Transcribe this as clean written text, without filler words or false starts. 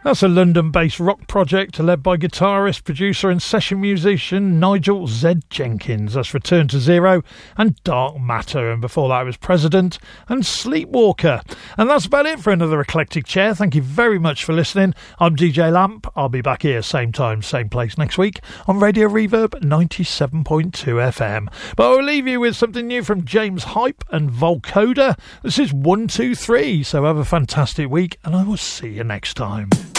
That's a London-based rock project led by guitarist, producer and session musician Nigel Z. Jenkins. That's Return to Zero and Dark Matter. And before that was President and Sleepwalker. And that's about it for another Eclectic Chair. Thank you very much for listening. I'm DJ Lamp. I'll be back here same time, same place next week on Radio Reverb 97.2 FM. But I'll leave you with something new from James Hype and Volcoda. This is 1, 2, 3. So have a fantastic week and I will see you next time.